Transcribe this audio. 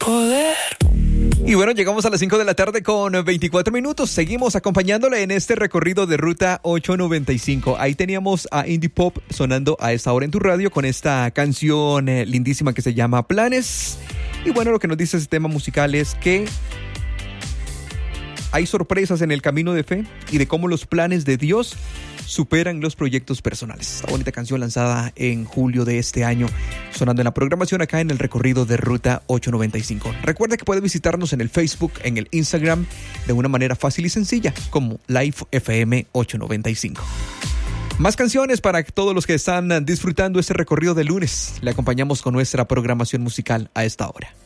poder. Y bueno, llegamos a las 5 de la tarde con 24 minutos. Seguimos acompañándole en este recorrido de Ruta 895. Ahí teníamos a Indie Pop sonando a esta hora en tu radio con esta canción lindísima que se llama Planes. Y bueno, lo que nos dice este tema musical es que hay sorpresas en el camino de fe y de cómo los planes de Dios superan los proyectos personales. Esta bonita canción lanzada en julio de este año, sonando en la programación acá en el recorrido de Ruta 895. Recuerda que puede visitarnos en el Facebook, en el Instagram, de una manera fácil y sencilla, como Live FM 895. Más canciones para todos los que están disfrutando este recorrido de lunes. Le acompañamos con nuestra programación musical a esta hora.